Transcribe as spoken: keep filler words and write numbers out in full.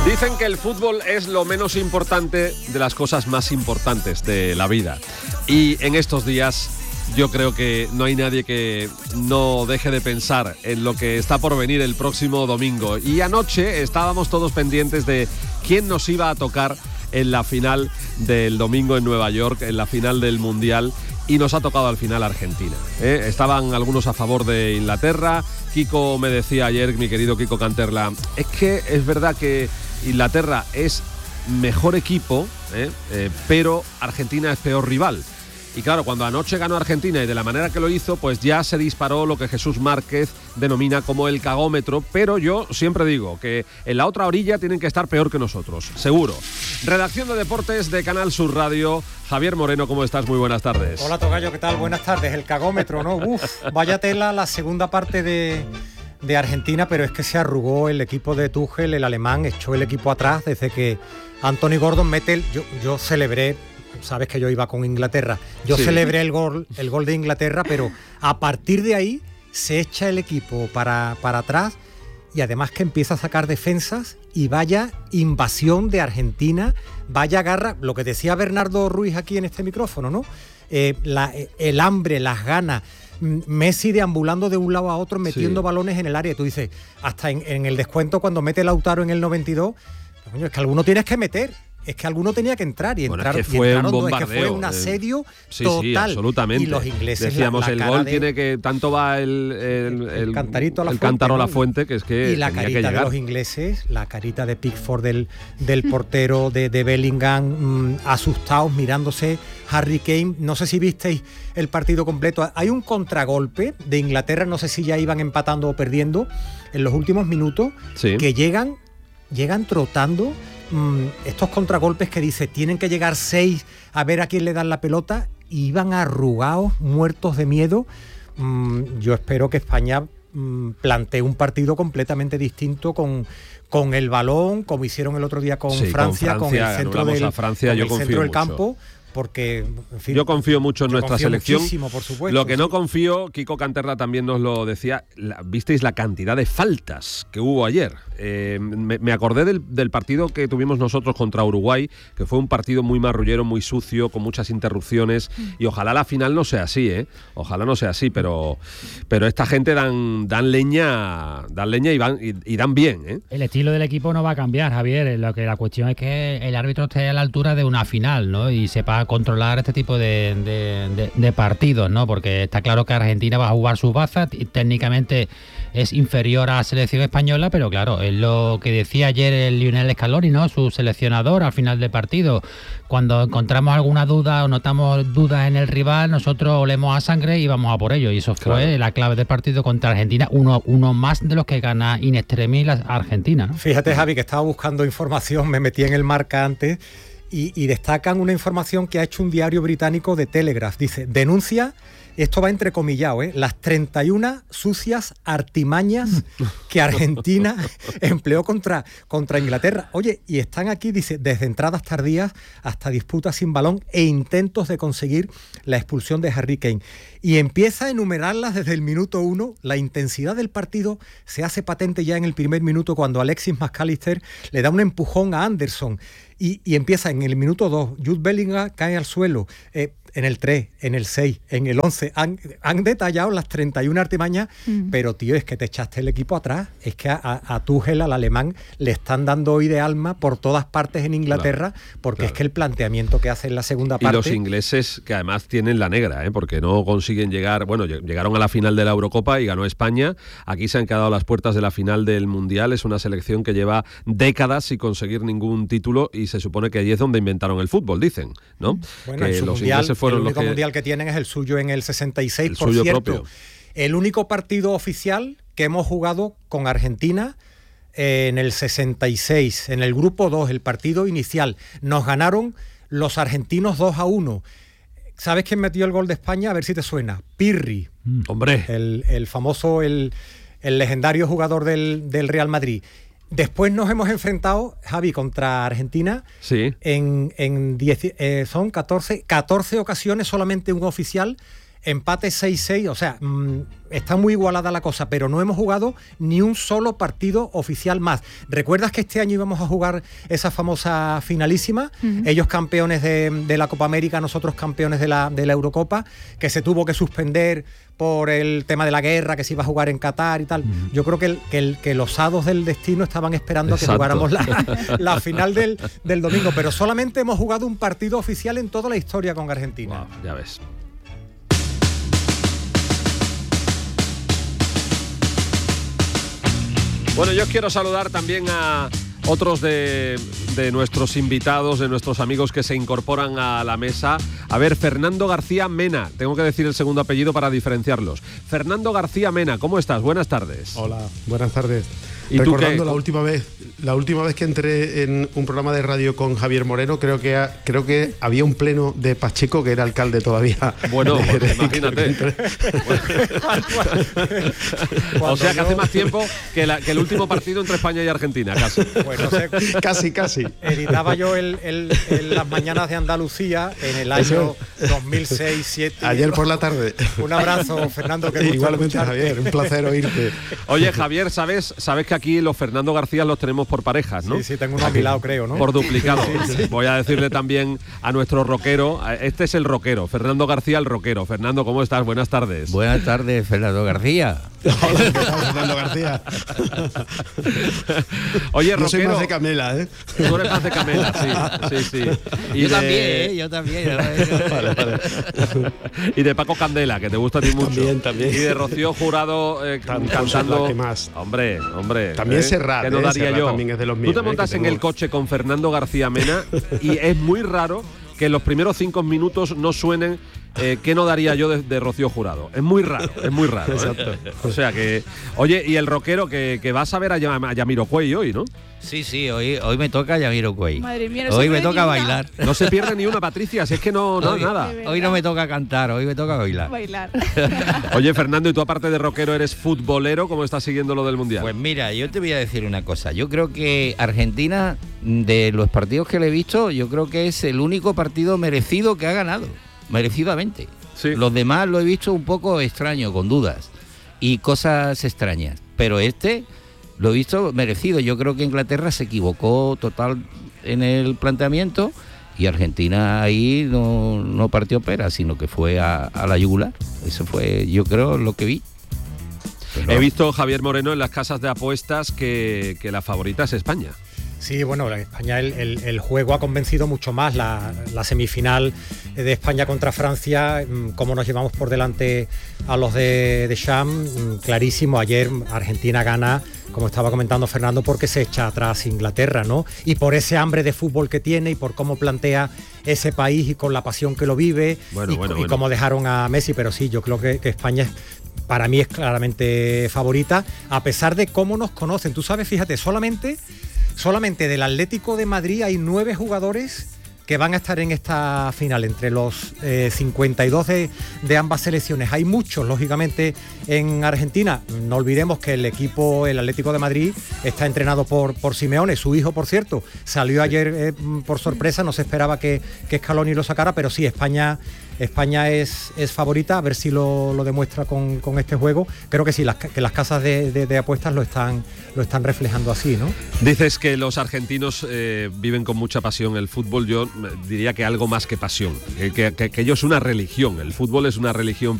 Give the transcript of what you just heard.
Dicen que el fútbol es lo menos importante de las cosas más importantes de la vida. Y en estos días yo creo que no hay nadie que no deje de pensar en lo que está por venir el próximo domingo. Y anoche estábamos todos pendientes de quién nos iba a tocar en la final del domingo en Nueva York, en la final del Mundial. Y nos ha tocado al final Argentina, ¿eh? Estaban algunos a favor de Inglaterra. Kiko me decía ayer, mi querido Kiko Canterla, es que es verdad que Inglaterra es mejor equipo, ¿eh? Eh, pero Argentina es peor rival. Y claro, cuando anoche ganó Argentina y de la manera que lo hizo, pues ya se disparó lo que Jesús Márquez denomina como el cagómetro, pero yo siempre digo que en la otra orilla tienen que estar peor que nosotros, seguro. Redacción de Deportes de Canal Sur Radio, Javier Moreno, ¿cómo estás? Muy buenas tardes. Hola Tocayo, ¿qué tal? Buenas tardes. El cagómetro, ¿no? Uf, vaya tela la segunda parte de, de Argentina, pero es que se arrugó el equipo de Tuchel, el alemán, echó el equipo atrás desde que Anthony Gordon mete el... Yo, yo celebré... Sabes que yo iba con Inglaterra. Yo sí. celebré el gol, el gol de Inglaterra, pero a partir de ahí se echa el equipo para, para atrás y además que empieza a sacar defensas y vaya invasión de Argentina, vaya garra, lo que decía Bernardo Ruiz aquí en este micrófono, ¿no? Eh, la, el hambre, las ganas, Messi deambulando de un lado a otro, metiendo sí. balones en el área. Tú dices, hasta en, en el descuento cuando mete Lautaro en el noventa y dos, pues, coño, es que alguno tienes que meter. Es que alguno tenía que entrar y entrar. Bueno, es que fue y entraron, un bombardeo. Es que fue un asedio sí, total. Sí, absolutamente. Y los ingleses, decíamos, la, la el gol de, tiene que... Tanto va el, el, el, el cantarito a la el fuente, cántaro a la ¿no? fuente, que es que y la tenía carita que llegar. De los ingleses, la carita de Pickford, del, del portero de, de Bellingham, mmm, asustados, mirándose Harry Kane. No sé si visteis el partido completo. Hay un contragolpe de Inglaterra, no sé si ya iban empatando o perdiendo en los últimos minutos, sí. que llegan, llegan trotando... estos contragolpes que dice tienen que llegar seis a ver a quién le dan la pelota, y iban arrugados, muertos de miedo. Yo espero que España plantee un partido completamente distinto con, con el balón, como hicieron el otro día con, sí, Francia, con Francia, con el centro del, a Francia, con yo el confío centro del mucho. campo. Porque, en fin, yo confío mucho en nuestra selección. Por supuesto, lo que sí. no confío, Kiko Canterla también nos lo decía, la, visteis la cantidad de faltas que hubo ayer. Eh, me, me acordé del, del partido que tuvimos nosotros contra Uruguay, que fue un partido muy marrullero, muy sucio, con muchas interrupciones, y ojalá la final no sea así, ¿eh? Ojalá no sea así, pero, pero esta gente dan, dan leña, dan leña y, van, y, y dan bien, ¿eh? El estilo del equipo no va a cambiar, Javier. Lo que la cuestión es que el árbitro esté a la altura de una final, ¿no? Y sepa controlar este tipo de, de, de, de partidos, ¿no? Porque está claro que Argentina va a jugar sus bazas y técnicamente es inferior a la selección española, pero claro, es lo que decía ayer el Lionel Scaloni, ¿no? Su seleccionador al final del partido. Cuando encontramos alguna duda o notamos dudas en el rival, nosotros olemos a sangre y vamos a por ello. Y eso fue claro. la clave del partido contra Argentina, uno, uno más de los que gana in extremis la Argentina, ¿no? Fíjate, Javi, que estaba buscando información, me metí en el Marca antes. Y, y destacan una información que ha hecho un diario británico de Telegraph. Dice, denuncia, esto va entrecomillado, ¿eh? las treinta y una sucias artimañas que Argentina empleó contra, contra Inglaterra. Oye, y están aquí, dice, desde entradas tardías hasta disputas sin balón e intentos de conseguir la expulsión de Harry Kane. Y empieza a enumerarlas desde el minuto uno. La intensidad del partido se hace patente ya en el primer minuto cuando Alexis McAllister le da un empujón a Anderson. Y, y empieza en el minuto dos, Jude Bellingham cae al suelo, eh, en el tres, en el seis, en el once, han, han detallado las treinta y una artimañas, mm. pero tío, es que te echaste el equipo atrás, es que a, a, a Tuchel, al alemán, le están dando hoy de alma por todas partes en Inglaterra, claro, porque claro. es que el planteamiento que hace en la segunda parte... Y los ingleses, que además tienen la negra, ¿eh? Porque no consiguen llegar, bueno, llegaron a la final de la Eurocopa y ganó España, aquí se han quedado a las puertas de la final del Mundial, es una selección que lleva décadas sin conseguir ningún título y se supone que ahí es donde inventaron el fútbol, dicen, ¿no? Bueno, que en su los mundial, ingleses fueron el único los que... mundial que tienen es el suyo en el sesenta y seis, el por suyo cierto. Propio. El único partido oficial que hemos jugado con Argentina eh, en el sesenta y seis, en el grupo dos, el partido inicial. Nos ganaron los argentinos dos a uno. ¿Sabes quién metió el gol de España? A ver si te suena. Pirri. Mm. Hombre. El, el famoso, el, el legendario jugador del, del Real Madrid. Después nos hemos enfrentado, Javi, contra Argentina, sí. en, en diez, eh, son catorce, catorce ocasiones, solamente un oficial, empate seis seis, o sea, mmm, está muy igualada la cosa, pero no hemos jugado ni un solo partido oficial más. ¿Recuerdas que este año íbamos a jugar esa famosa finalísima? Uh-huh. Ellos campeones de, de la Copa América, nosotros campeones de la, de la Eurocopa, que se tuvo que suspender por el tema de la guerra, que se iba a jugar en Qatar y tal. Uh-huh. Yo creo que, el, que, el, que los hados del destino estaban esperando a que jugáramos la, la final del, del domingo, pero solamente hemos jugado un partido oficial en toda la historia con Argentina. Wow, ya ves. Bueno, yo quiero saludar también a otros de, de nuestros invitados, de nuestros amigos que se incorporan a la mesa. A ver, Fernando García Mena, tengo que decir el segundo apellido para diferenciarlos. Fernando García Mena, ¿cómo estás? Buenas tardes. Hola, buenas tardes. ¿Y Recordando tú la última vez, la última vez que entré en un programa de radio con Javier Moreno, creo que ha, creo que había un pleno de Pacheco, que era alcalde todavía. Bueno, de, de, imagínate. O sea que hace más tiempo que, la, que el último partido entre España y Argentina, casi. Pues no sé, casi, casi. Editaba yo el, el, el, las mañanas de Andalucía en el año dos mil seis, dos mil siete. Ayer por la tarde. Un abrazo, Fernando. Que igualmente, Javier, un placer oírte. Oye, Javier, ¿sabes, sabes que aquí los Fernando García los tenemos por parejas, ¿no? Sí, sí, tengo uno a mi lado, creo, ¿no? Por duplicado. Sí, sí. Voy a decirle también a nuestro rockero, este es el rockero, Fernando García el rockero. Fernando, ¿cómo estás? Buenas tardes. Buenas tardes, Fernando García. Hola, ¿qué tal, Fernando García? Oye, yo rockero. soy más de Camela, ¿eh? Tú eres más de Camela, sí, sí, sí. Y yo de... también, ¿eh? Yo también. Vale, vale. Y de Paco Candela, que te gusta a ti mucho. También, también. Y de Rocío Jurado eh, Tan, cantando. ¿Qué más? Hombre, hombre. También ¿eh? Serrat, que no ¿eh? daría Serrat yo. También es de los míos. Tú te montas ¿eh? en tengo... el coche con Fernando García Mena y es muy raro que en los primeros cinco minutos no suenen eh, ¿qué no daría yo de, de Rocío Jurado? Es muy raro, es muy raro. ¿eh? Exacto. O sea que, oye, y el rockero que, que vas a ver a, Yam a Jamiroquai hoy, ¿no? Sí, sí, hoy, hoy me toca Jamiroquai. Madre mía, no hoy me toca bailar. No se pierde ni una, Patricia, si es que no, no hoy, nada. Hoy no me toca cantar, hoy me toca bailar. Bailar. Oye, Fernando, ¿y tú aparte de rockero eres futbolero? ¿Cómo estás siguiendo lo del Mundial? Pues mira, yo te voy a decir una cosa. Yo creo que Argentina, de los partidos que le he visto, yo creo que es el único partido merecido que ha ganado. Merecidamente. Sí. Los demás lo he visto un poco extraño, con dudas y cosas extrañas. Pero este lo he visto merecido. Yo creo que Inglaterra se equivocó total en el planteamiento y Argentina ahí no, no partió pera, sino que fue a, a la yugular. Eso fue, yo creo, lo que vi. Pero... He visto, Javier Moreno, en las casas de apuestas que, que la favorita es España. Sí, bueno, en España el, el, el juego ha convencido mucho más. La, la semifinal de España contra Francia, cómo nos llevamos por delante a los de Deschamps, clarísimo. Ayer Argentina gana, como estaba comentando Fernando, porque se echa atrás Inglaterra, ¿no? Y por ese hambre de fútbol que tiene y por cómo plantea ese país y con la pasión que lo vive, bueno, y, bueno, y bueno. cómo dejaron a Messi. Pero sí, yo creo que, que España es, para mí es claramente favorita, a pesar de cómo nos conocen. Tú sabes, fíjate, solamente... Solamente del Atlético de Madrid hay nueve jugadores que van a estar en esta final, entre los eh, cincuenta y dos de, de ambas selecciones. Hay muchos, lógicamente, en Argentina. No olvidemos que el equipo, el Atlético de Madrid, está entrenado por, por Simeone, su hijo, por cierto. Salió ayer eh, por sorpresa, no se esperaba que, que Scaloni lo sacara, pero sí, España... España es, es favorita, a ver si lo, lo demuestra con, con este juego. Creo que sí, las, que las casas de, de, de apuestas lo están, lo están reflejando así, ¿no? Dices que los argentinos eh, viven con mucha pasión el fútbol. Yo diría que algo más que pasión, que, que, que ello es una religión. El fútbol es una religión